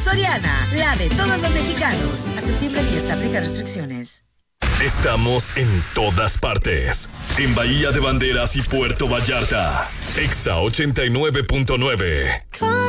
Soriana, la de todos los mexicanos. A septiembre 10 aplica restricciones. Estamos en todas partes. En Bahía de Banderas y Puerto Vallarta. Exa 89.9.